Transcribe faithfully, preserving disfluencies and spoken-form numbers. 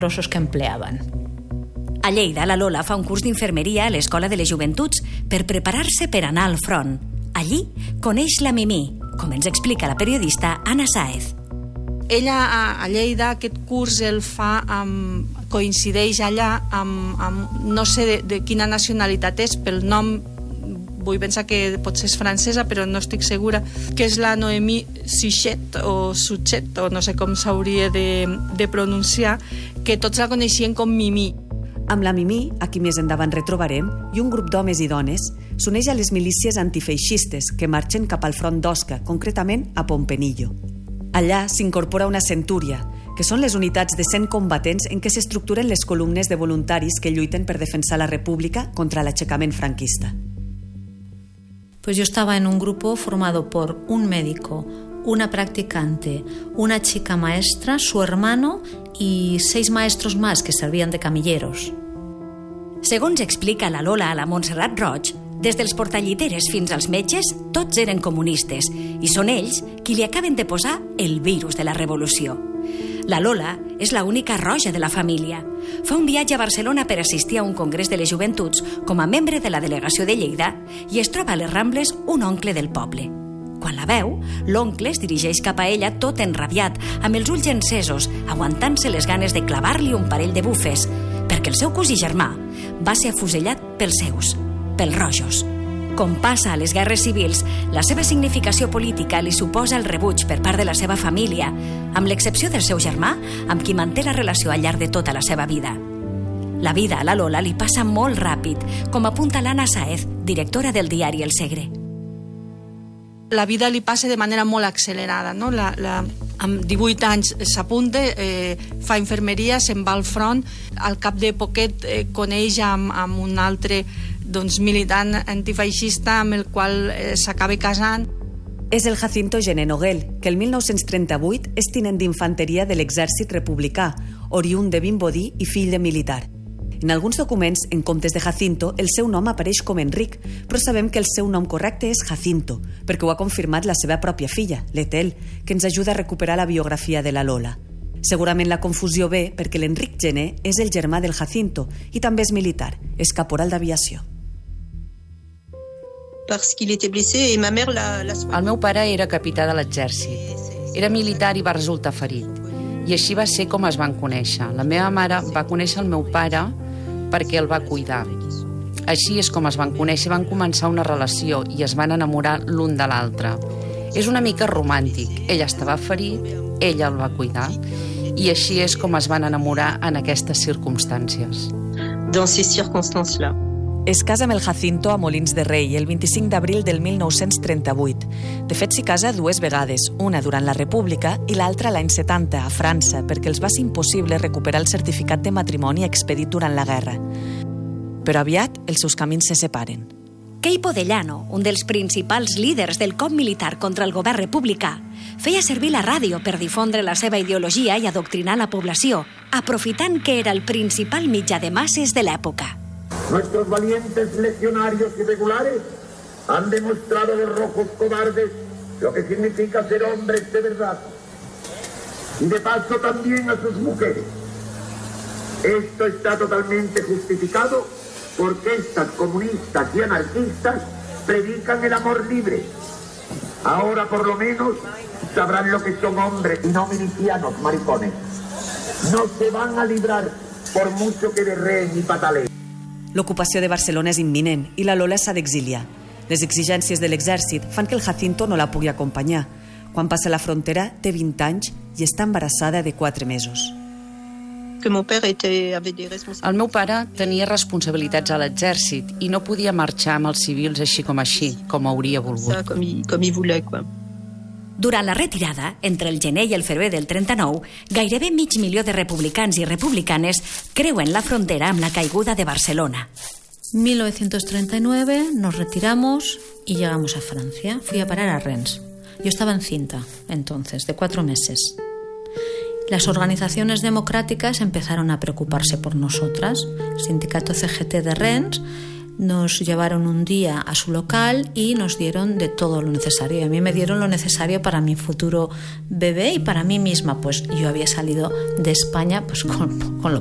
los que empleaven. A Lleida, la Lola fa un curs d'infermeria a l'Escola de les Joventuts per preparar-se per anar al front. Allí coneix la Mimí, com ens explica la periodista Anna Sáez. Ella a Lleida aquest curs el fa amb, coincideix allà amb, amb no sé de, de quina nacionalitat és, pel nom vull pensar que potser és francesa però no estic segura, que és la Noémie Suchet o Suchet o no sé com s'hauria de, de pronunciar, que tots la coneixien com Mimí. Amb la Mimí, a qui més endavant retrobarem, i un grup d'homes i dones, s'uneix a les milícies antifeixistes que marxen cap al front d'Osca, concretament a Pompenillo. Allà s'incorpora una centúria, que són les unitats de cent combatents en què s'estructuren les columnes de voluntaris que lluiten per defensar la República contra l'aixecament franquista. Pues yo estaba en un grupo formado por un médico, una practicante, una chica maestra, su hermano y seis maestros más que servían de camilleros. Segons explica la Lola a la Montserrat Roig, des dels portalliteres fins als metges, tots eren comunistes i són ells qui li acaben de posar el virus de la revolució. La Lola és la única roja de la família. Fa un viatge a Barcelona per assistir a un congrés de les joventuts com a membre de la delegació de Lleida i es troba a les Rambles un oncle del poble. Quan la veu, l'oncle es dirigeix cap a ella tot enrabiat, amb els ulls encesos, aguantant-se les ganes de clavar-li un parell de bufes, perquè el seu cosí germà va ser afusellat pels seus, pels rojos. Com passa a les guerres civils, la seva significació política li suposa el rebuig per part de la seva família, amb l'excepció del seu germà, amb qui manté la relació al llarg de tota la seva vida. La vida a la Lola li passa molt ràpid, com apunta l'Anna Sáez, directora del diari El Segre. La vida li passa de manera molt accelerada, no? La, la, amb divuit anys s'apunta, eh, fa infermeria, se'n va al front, al cap de poquet eh, coneix amb, amb un altre doncs, militant antifeixista amb el qual eh, s'acaba casant. És el Jacinto Gené Noguel, que el mil nou-cents trenta-vuit és tinent d'infanteria de l'exèrcit republicà, oriünd de Vimbodí i fill de militar. En alguns documents, en comptes de Jacinto, el seu nom apareix com Enric, però sabem que el seu nom correcte és Jacinto, perquè ho ha confirmat la seva pròpia filla, l'Etel, que ens ajuda a recuperar la biografia de la Lola. Segurament la confusió ve perquè l'Enric Gené és el germà del Jacinto i també és militar, és caporal d'aviació. El meu pare era capità de l'exèrcit. Era militar i va resultar ferit. I així va ser com es van conèixer. La meva mare va conèixer el meu pare perquè el va cuidar. Així és com es van conèixer, van començar una relació i es van enamorar l'un de l'altre. És una mica romàntic. Ell estava ferit, ella el va cuidar i així és com es van enamorar en aquestes circumstàncies. Dans ces circonstances-là. Es casa amb el Jacinto a Molins de Rei el vint-i-cinc d'abril del mil nou-cents trenta-vuit. De fet, s'hi casa dues vegades, una durant la República i l'altra l'any setanta, a França, perquè els va ser impossible recuperar el certificat de matrimoni expedit durant la guerra. Però aviat els seus camins se separen. Queipo de Llano, un dels principals líders del cop militar contra el govern republicà, feia servir la ràdio per difondre la seva ideologia i adoctrinar la població, aprofitant que era el principal mitjà de masses de l'època. Nuestros valientes legionarios irregulares han demostrado a los rojos cobardes lo que significa ser hombres de verdad. Y de paso también a sus mujeres. Esto está totalmente justificado porque estas comunistas y anarquistas predican el amor libre. Ahora por lo menos sabrán lo que son hombres y no milicianos maricones. No se van a librar por mucho que berreen y pataleen. L'ocupació de Barcelona és imminent i la Lola s'ha d'exiliar. Les exigències de l'exèrcit fan que el Jacinto no la pugui acompanyar. Quan passa la frontera té vint anys i està embarassada de quatre mesos. El meu pare tenia responsabilitats a l'exèrcit i no podia marxar amb els civils així com així, com hauria volgut. Durant la retirada, entre el gener i el febrer del trenta-nou, gairebé mig milió de republicans i republicanes creuen la frontera amb la caiguda de Barcelona. mil novecientos treinta y nueve nos retiramos y llegamos a Francia. Fui a parar a Rennes. Yo estaba encinta, entonces, de cuatro meses. Las organizaciones democráticas empezaron a preocuparse por nosotras. El sindicato C G T de Rennes Nos llevaron un día a su local y nos dieron de todo lo necesario. Y a mí me dieron lo necesario para mi futuro bebé y para mí misma. Pues yo había salido de España pues con, con lo